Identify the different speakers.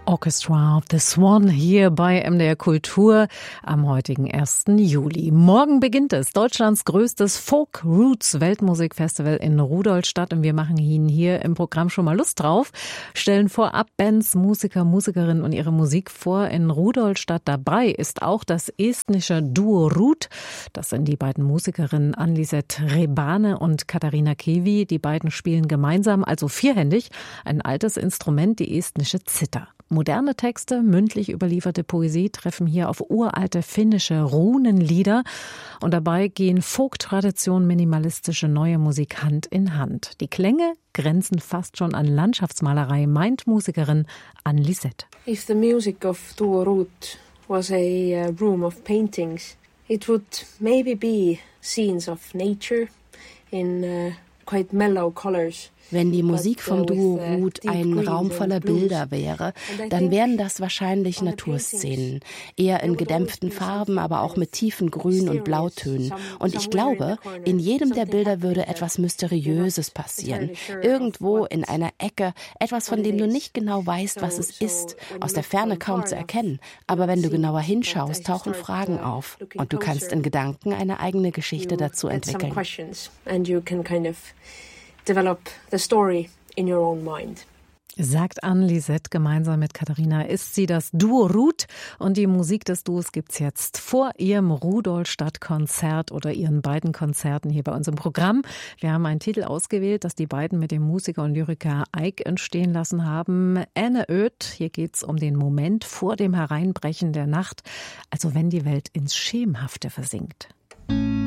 Speaker 1: Orchestra of the Swan hier bei MDR Kultur am heutigen 1. Juli. Morgen beginnt es, Deutschlands größtes Folk Roots Weltmusikfestival in Rudolstadt, und wir machen Ihnen hier im Programm schon mal Lust drauf, stellen vorab Bands, Musiker, Musikerinnen und ihre Musik vor. In Rudolstadt dabei ist auch das estnische Duo Ruut. Das sind die beiden Musikerinnen Ann-Lisette Rebane und Katariina Kevi. Die beiden spielen gemeinsam, also vierhändig, ein altes Instrument, die estnische Zither. Moderne Texte, mündlich überlieferte Poesie treffen hier auf uralte finnische Runenlieder, und dabei gehen Folk-Tradition, minimalistische neue Musik Hand in Hand. Die Klänge grenzen fast schon an Landschaftsmalerei, meint Musikerin Ann-Lisette.
Speaker 2: If the music of Duo Ruut was a room of paintings, it would maybe be scenes of nature in quite mellow colors.
Speaker 3: Wenn die Musik vom Duo Ruut ein Raum voller Bilder wäre, dann wären das wahrscheinlich Naturszenen. Eher in gedämpften Farben, aber auch mit tiefen Grün- und Blautönen. Und ich glaube, in jedem der Bilder würde etwas Mysteriöses passieren. Irgendwo in einer Ecke, etwas, von dem du nicht genau weißt, was es ist, aus der Ferne kaum zu erkennen. Aber wenn du genauer hinschaust, tauchen Fragen auf. Und du kannst in Gedanken eine eigene Geschichte dazu entwickeln.
Speaker 2: Develop the story in your own mind.
Speaker 1: Sagt Ann-Lisette. Gemeinsam mit Katariina ist sie das Duo Ruut, und die Musik des Duos gibt's jetzt vor ihrem Rudolstadt-Konzert oder ihren beiden Konzerten hier bei uns im Programm. Wir haben einen Titel ausgewählt, das die beiden mit dem Musiker und Lyriker Eik entstehen lassen haben. Ene Öd. Hier geht's um den Moment vor dem Hereinbrechen der Nacht, also wenn die Welt ins Schemenhafte versinkt.